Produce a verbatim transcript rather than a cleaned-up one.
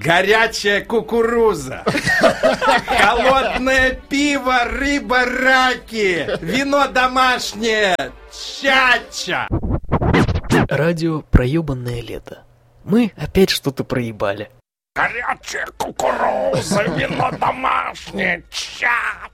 Горячая кукуруза. Холодное пиво, рыба, раки. Вино домашнее. Чача. Радио «Проебанное лето». Мы опять что-то проебали. Горячая кукуруза, вино домашнее, чача.